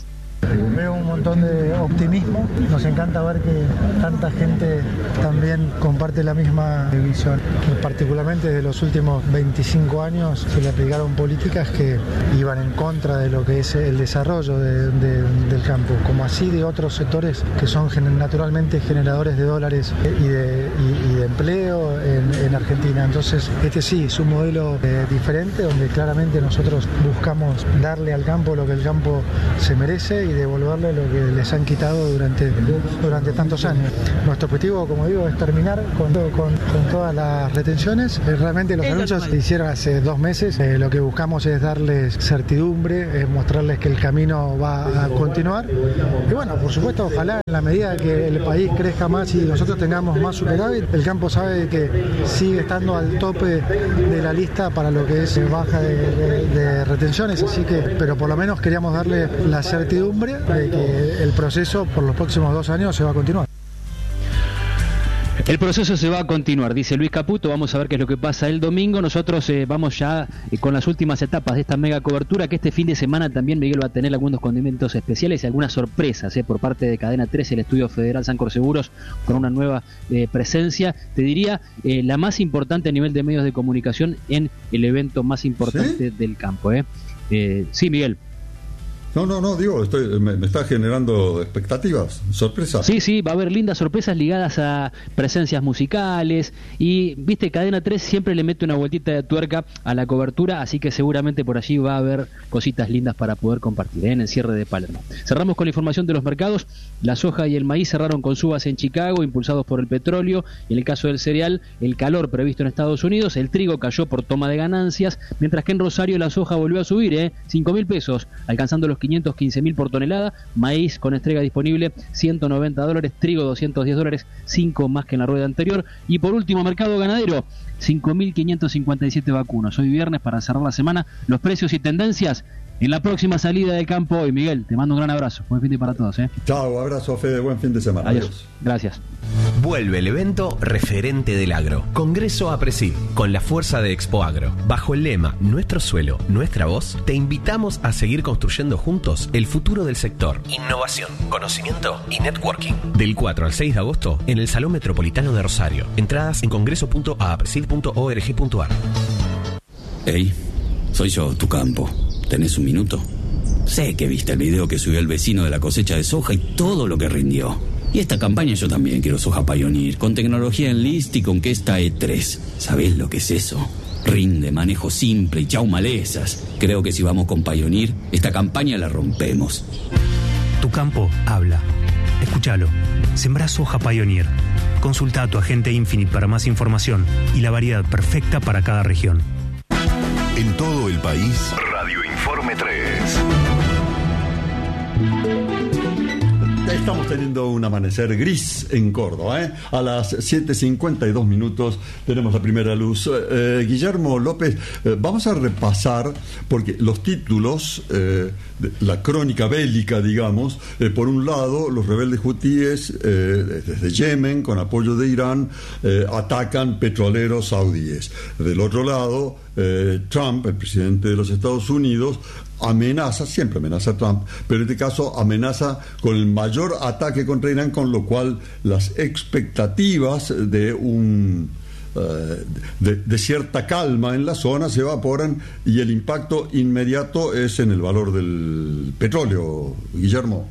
Veo un montón de optimismo, nos encanta ver que tanta gente también comparte la misma visión. Particularmente desde los últimos 25 años se le aplicaron políticas que iban en contra de lo que es el desarrollo del campo, como así de otros sectores que son naturalmente generadores de dólares y de empleo en Argentina. Entonces, sí, es un modelo diferente donde claramente nosotros buscamos darle al campo lo que el campo se merece y devolverle lo que les han quitado durante tantos años. Nuestro objetivo, como digo, es terminar con todas las retenciones. Realmente los anuncios se hicieron hace 2 meses. Lo que buscamos es darles certidumbre, mostrarles que el camino va a continuar. Y bueno, por supuesto, ojalá en la medida que el país crezca más y nosotros tengamos más superávit, el campo sabe que sigue estando al tope de la lista para lo que es baja de retenciones, así que, pero por lo menos queríamos darle la certidumbre de que el proceso por los próximos 2 años se va a continuar.
El proceso se va a continuar, dice Luis Caputo. Vamos a ver qué es lo que pasa el domingo. Nosotros vamos ya con las últimas etapas de esta mega cobertura, que este fin de semana también Miguel va a tener algunos condimentos especiales y algunas sorpresas por parte de Cadena 3, el Estudio Federal Sancor Seguros, con una nueva presencia. Te diría, la más importante a nivel de medios de comunicación en el evento más importante del campo. Sí, Miguel.
No, digo, me está generando expectativas, sorpresas.
Sí, va a haber lindas sorpresas ligadas a presencias musicales y, viste, Cadena 3 siempre le mete una vueltita de tuerca a la cobertura, así que seguramente por allí va a haber cositas lindas para poder compartir en el cierre de Palermo. Cerramos con la información de los mercados. La soja y el maíz cerraron con subas en Chicago, impulsados por el petróleo. En el caso del cereal, el calor previsto en Estados Unidos. El trigo cayó por toma de ganancias, mientras que en Rosario la soja volvió a subir, $5.000, alcanzando los $515.000 por tonelada. Maíz con entrega disponible $190, trigo $210, 5 más que en la rueda anterior. Y por último, mercado ganadero, 5.557 vacunos. Hoy viernes, para cerrar la semana, los precios y tendencias en la próxima salida del campo hoy. Miguel, te mando un gran abrazo. Buen fin de para todos.
Chao, abrazo, Fede, buen fin de semana.
Adiós. Gracias.
Vuelve el evento referente del agro. Congreso APRESID, con la fuerza de Expo Agro. Bajo el lema Nuestro suelo, nuestra voz, te invitamos a seguir construyendo juntos el futuro del sector. Innovación, conocimiento y networking. Del 4 al 6 de agosto en el Salón Metropolitano de Rosario. Entradas en congreso.apresid.org.ar.
Hey, soy yo, tu campo. ¿Tenés un minuto? Sé que viste el video que subió el vecino de la cosecha de soja y todo lo que rindió. Y esta campaña yo también quiero soja Pioneer, con tecnología Enlist y con Kesta E3. ¿Sabés lo que es eso? Rinde, manejo simple y chau malezas. Creo que si vamos con Pioneer, esta campaña la rompemos.
Tu campo habla. Escúchalo. Sembrá soja Pioneer. Consulta a tu agente Infinite para más información y la variedad perfecta para cada región.
En todo el país, Radio Informe 3.
Estamos teniendo un amanecer gris en Córdoba, A las 7:52 minutos tenemos la primera luz. Guillermo López, vamos a repasar, porque los títulos, la crónica bélica, digamos, por un lado, los rebeldes hutíes desde Yemen, con apoyo de Irán, atacan petroleros saudíes. Del otro lado, Trump, el presidente de los Estados Unidos, amenaza, siempre amenaza Trump, pero en este caso amenaza con el mayor ataque contra Irán, con lo cual las expectativas de cierta calma en la zona se evaporan y el impacto inmediato es en el valor del petróleo. Guillermo.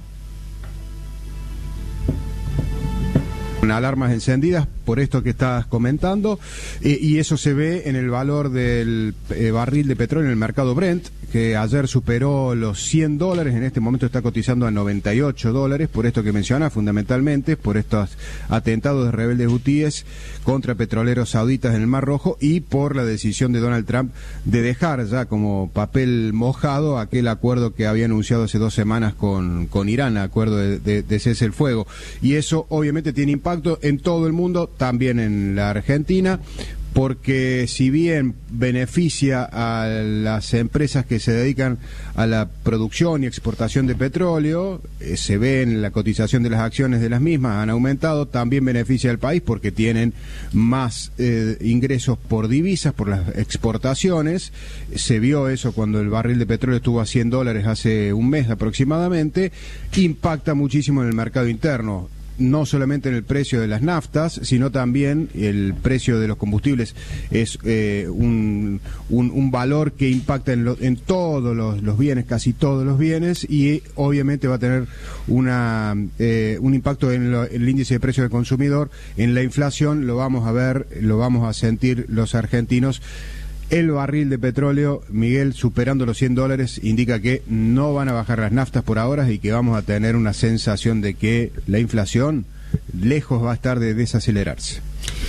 Alarmas encendidas por esto que estás comentando, y eso se ve en el valor del barril de petróleo en el mercado Brent, que ayer superó los $100, en este momento está cotizando a $98, por esto que menciona, fundamentalmente por estos atentados de rebeldes hutíes contra petroleros sauditas en el Mar Rojo y por la decisión de Donald Trump de dejar ya como papel mojado aquel acuerdo que había anunciado hace 2 semanas con Irán, acuerdo de cese el fuego, y eso obviamente tiene impacto en todo el mundo, también en la Argentina, porque si bien beneficia a las empresas que se dedican a la producción y exportación de petróleo, se ve en la cotización de las acciones de las mismas, han aumentado, también beneficia al país porque tienen más ingresos por divisas, por las exportaciones. Se vio eso cuando el barril de petróleo estuvo a $100 hace un mes aproximadamente, impacta muchísimo en el mercado interno. No solamente en el precio de las naftas, sino también el precio de los combustibles es un valor que impacta en todos los bienes, casi todos los bienes, y obviamente va a tener un impacto en el índice de precio del consumidor, en la inflación. Lo vamos a ver, lo vamos a sentir los argentinos. El barril de petróleo, Miguel, superando los $100, indica que no van a bajar las naftas por ahora y que vamos a tener una sensación de que la inflación lejos va a estar de desacelerarse.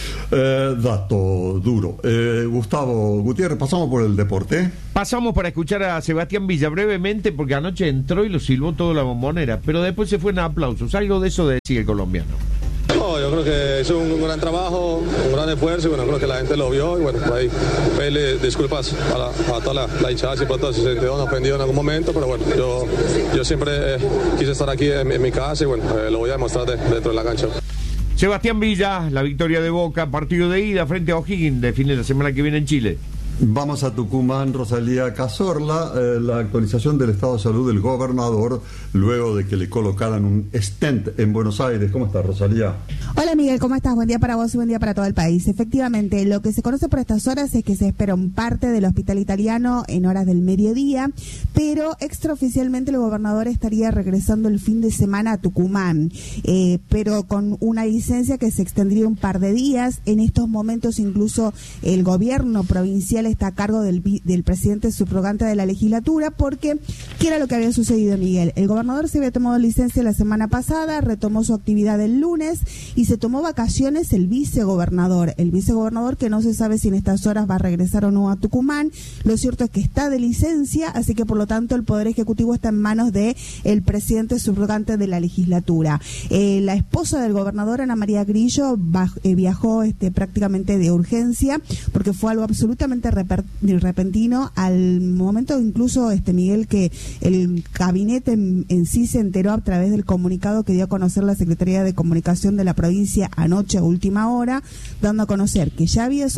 Dato duro. Gustavo Gutiérrez, pasamos por el deporte.
Pasamos para escuchar a Sebastián Villa brevemente, porque anoche entró y lo silbó toda la Bombonera, pero después se fue en aplausos. Algo de eso decía el colombiano.
No, yo creo que hizo un gran trabajo, un gran esfuerzo, y bueno, creo que la gente lo vio, y bueno, ahí pedirle disculpas a toda la hinchada, si pronto se sintió ofendido en algún momento, pero bueno, yo siempre quise estar aquí en mi casa, y bueno, lo voy a demostrar dentro de la cancha.
Sebastián Villa, la victoria de Boca, partido de ida frente a O'Higgins, de fin de la semana que viene en Chile.
Vamos a Tucumán, Rosalía Cazorla, la actualización del estado de salud del gobernador luego de que le colocaran un stent en Buenos Aires. ¿Cómo estás, Rosalía?
Hola, Miguel, ¿cómo estás? Buen día para vos y buen día para todo el país. Efectivamente, lo que se conoce por estas horas es que se espera un parte del hospital italiano en horas del mediodía, pero extraoficialmente el gobernador estaría regresando el fin de semana a Tucumán, pero con una licencia que se extendría un par de días. En estos momentos incluso el gobierno provincial está a cargo del presidente subrogante de la legislatura, porque ¿qué era lo que había sucedido, Miguel? El gobernador se había tomado licencia la semana pasada, retomó su actividad el lunes y se tomó vacaciones el vicegobernador que no se sabe si en estas horas va a regresar o no a Tucumán. Lo cierto es que está de licencia, así que por lo tanto el Poder Ejecutivo está en manos de el presidente subrogante de la legislatura. La esposa del gobernador, Ana María Grillo, viajó prácticamente de urgencia porque fue algo absolutamente repentino, al momento incluso, Miguel, que el gabinete en sí se enteró a través del comunicado que dio a conocer la Secretaría de Comunicación de la provincia anoche a última hora, dando a conocer que ya había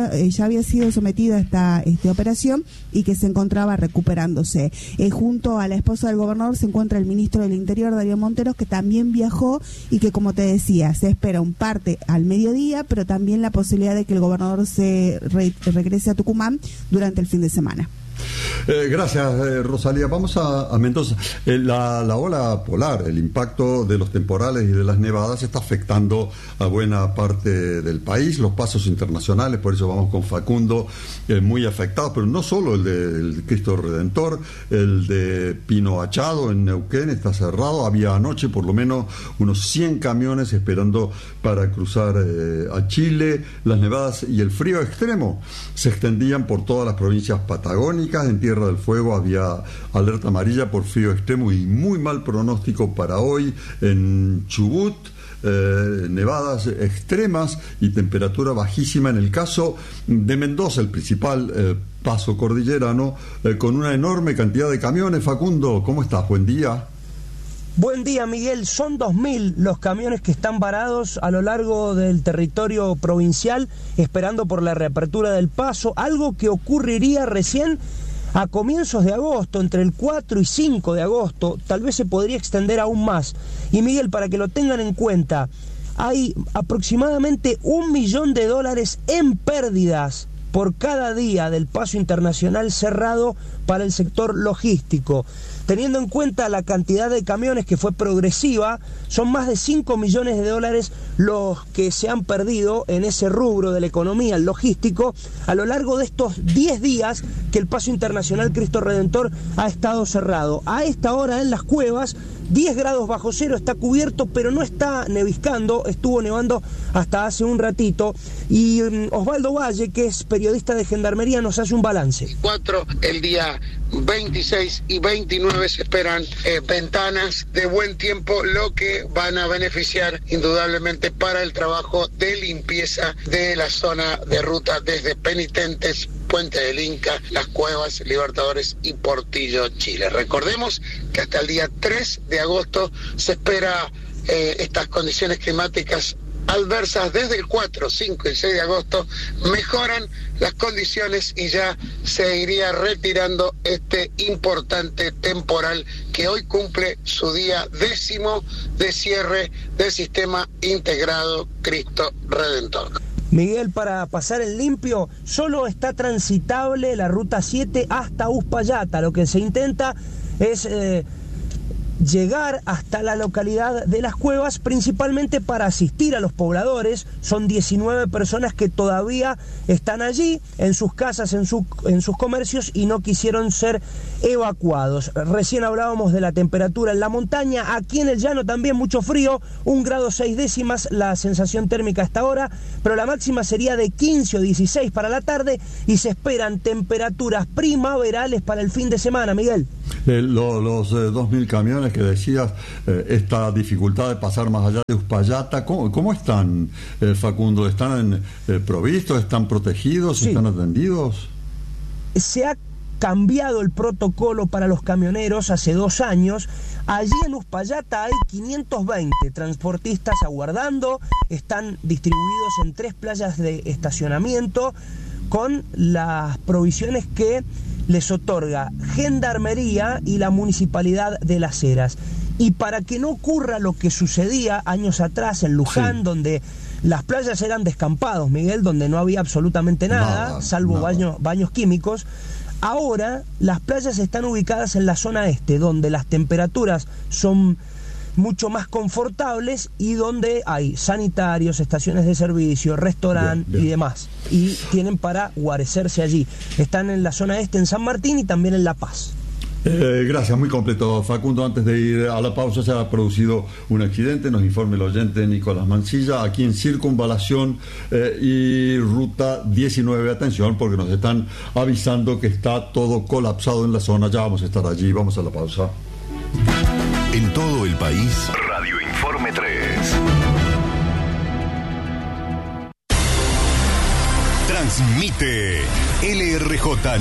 sido sometido a esta operación y que se encontraba recuperándose. Junto a la esposa del gobernador se encuentra el ministro del Interior, Darío Monteros, que también viajó y que, como te decía, se espera un parte al mediodía, pero también la posibilidad de que el gobernador se regrese a Tucumán durante el fin de semana.
Gracias, Rosalía. Vamos a Mendoza. La ola polar, el impacto de los temporales y de las nevadas está afectando a buena parte del país. Los pasos internacionales, por eso vamos con Facundo, muy afectados, pero no solo el de Cristo Redentor, el de Pino Achado en Neuquén está cerrado. Había anoche por lo menos unos 100 camiones esperando para cruzar a Chile. Las nevadas y el frío extremo se extendían por todas las provincias patagónicas. En Tierra del Fuego había alerta amarilla por frío extremo y muy mal pronóstico para hoy. En Chubut, nevadas extremas y temperatura bajísima. En el caso de Mendoza, el principal paso cordillerano, con una enorme cantidad de camiones. Facundo, ¿cómo estás? Buen día.
Buen día, Miguel. Son 2.000 los camiones que están varados a lo largo del territorio provincial esperando por la reapertura del paso, algo que ocurriría recién a comienzos de agosto, entre el 4 y 5 de agosto, tal vez se podría extender aún más. Y Miguel, para que lo tengan en cuenta, hay aproximadamente $1 millón en pérdidas por cada día del paso internacional cerrado para el sector logístico. Teniendo en cuenta la cantidad de camiones que fue progresiva, son más de $5 millones los que se han perdido en ese rubro de la economía, el logístico, a lo largo de estos 10 días que el paso internacional Cristo Redentor ha estado cerrado. A esta hora en las cuevas 10 grados bajo cero, está cubierto, pero no está neviscando, estuvo nevando hasta hace un ratito. Y Osvaldo Valle, que es periodista de Gendarmería, nos hace un balance.
El día 26 y 29 se esperan ventanas de buen tiempo, lo que van a beneficiar indudablemente para el trabajo de limpieza de la zona de ruta desde Penitentes, Puente del Inca, Las Cuevas, Libertadores y Portillo, Chile. Recordemos que hasta el día 3 de agosto se espera estas condiciones climáticas adversas. Desde el 4, 5 y 6 de agosto mejoran las condiciones y ya se iría retirando este importante temporal que hoy cumple su día 10º de cierre del sistema integrado Cristo Redentor.
Miguel, para pasar en limpio, solo está transitable la ruta 7 hasta Uspallata. Lo que se intenta es llegar hasta la localidad de Las Cuevas, principalmente para asistir a los pobladores. Son 19 personas que todavía están allí, en sus casas, en sus comercios, y no quisieron ser evacuados. Recién hablábamos de la temperatura en la montaña, aquí en el llano también mucho frío, 1 grado 6 décimas la sensación térmica hasta ahora, pero la máxima sería de 15 o 16 para la tarde, y se esperan temperaturas primaverales para el fin de semana, Miguel.
Los 2.000 camiones que decías, esta dificultad de pasar más allá de Uspallata, ¿cómo están, Facundo? ¿Están provistos? ¿Están protegidos?
Sí.
¿Están atendidos?
Se ha cambiado el protocolo para los camioneros hace 2 años. Allí en Uspallata hay 520 transportistas aguardando, están distribuidos en 3 playas de estacionamiento con las provisiones que les otorga Gendarmería y la Municipalidad de Las Heras. Y para que no ocurra lo que sucedía años atrás en Luján, sí, donde las playas eran descampados, Miguel, donde no había absolutamente nada, salvo baños químicos, ahora las playas están ubicadas en la zona este, donde las temperaturas son mucho más confortables y donde hay sanitarios, estaciones de servicio, restaurante y demás. Y tienen para guarecerse allí. Están en la zona este, en San Martín, y también en La Paz.
Gracias, muy completo, Facundo. Antes de ir a la pausa, se ha producido un accidente, nos informa el oyente Nicolás Mancilla, aquí en Circunvalación y Ruta 19. Atención, porque nos están avisando que está todo colapsado en la zona. Ya vamos a estar allí, vamos a la pausa.
En todo el país, Radio Informe 3. Transmite LRJ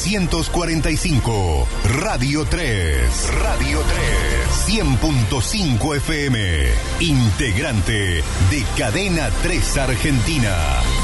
945, Radio 3. Radio 3, 100.5 FM. Integrante de Cadena 3 Argentina.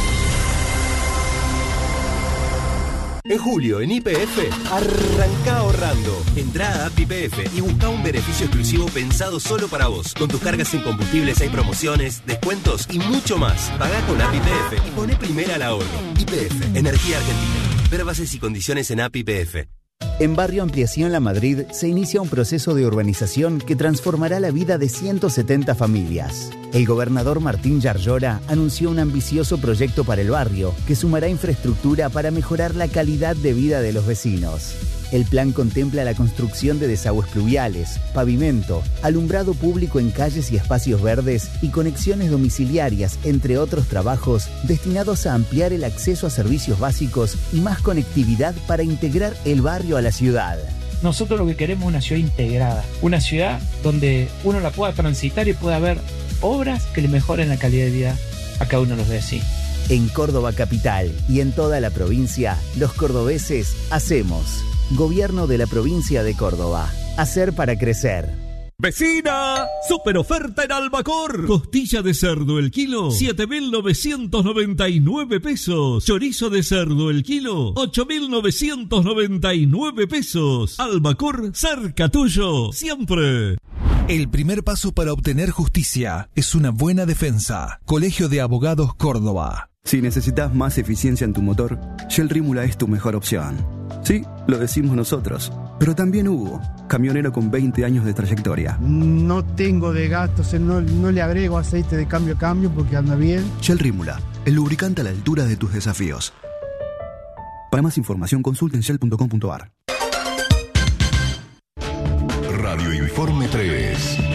En julio, en YPF, arranca ahorrando. Entrá a App YPF y busca un beneficio exclusivo pensado solo para vos. Con tus cargas en combustibles hay promociones, descuentos y mucho más. Pagá con App YPF y poné primera al ahorro. YPF, Energía Argentina. Ver bases y condiciones en App YPF.
En Barrio Ampliación La Madrid se inicia un proceso de urbanización que transformará la vida de 170 familias. El gobernador Martín Yarlora anunció un ambicioso proyecto para el barrio que sumará infraestructura para mejorar la calidad de vida de los vecinos. El plan contempla la construcción de desagües pluviales, pavimento, alumbrado público en calles y espacios verdes y conexiones domiciliarias, entre otros trabajos destinados a ampliar el acceso a servicios básicos y más conectividad para integrar el barrio a la ciudad.
Nosotros lo que queremos es una ciudad integrada, una ciudad donde uno la pueda transitar y pueda ver obras que le mejoren la calidad de vida a cada uno de los vecinos.
En Córdoba capital y en toda la provincia, los cordobeses hacemos. Gobierno de la provincia de Córdoba. Hacer para crecer.
¡Vecina! ¡Super oferta en Albacor! Costilla de cerdo el kilo, 7.999 pesos. Chorizo de cerdo el kilo, 8.999 pesos. Albacor, cerca tuyo, siempre.
El primer paso para obtener justicia es una buena defensa. Colegio de Abogados Córdoba.
Si necesitas más eficiencia en tu motor, Shell Rímula es tu mejor opción. Sí, lo decimos nosotros, pero también Hugo, camionero con 20 años de trayectoria.
No tengo de gastos, no le agrego aceite de cambio a cambio porque anda bien.
Shell Rímula, el lubricante a la altura de tus desafíos. Para más información, consulta en shell.com.ar.
Radio Uniforme 3.